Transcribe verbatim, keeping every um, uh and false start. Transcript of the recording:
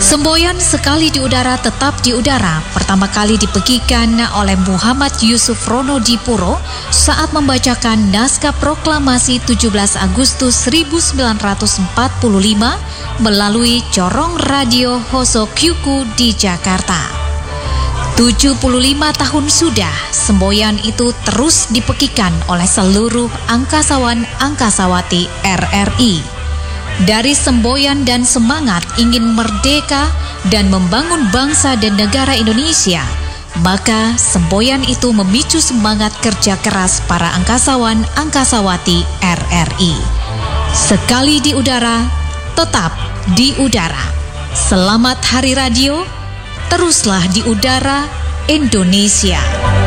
Semboyan sekali di udara tetap di udara pertama kali dipegikan oleh Muhammad Yusuf Ronodipuro saat membacakan naskah proklamasi tujuh belas Agustus seribu sembilan ratus empat puluh lima melalui corong radio Hosokyuku di Jakarta. tujuh puluh lima tahun sudah, semboyan itu terus dipegikan oleh seluruh angkasawan-angkasawati R R I. Dari semboyan dan semangat ingin merdeka dan membangun bangsa dan negara Indonesia, maka semboyan itu memicu semangat kerja keras para angkasawan-angkasawati R R I. Sekali di udara, tetap di udara. Selamat Hari Radio, teruslah di udara Indonesia.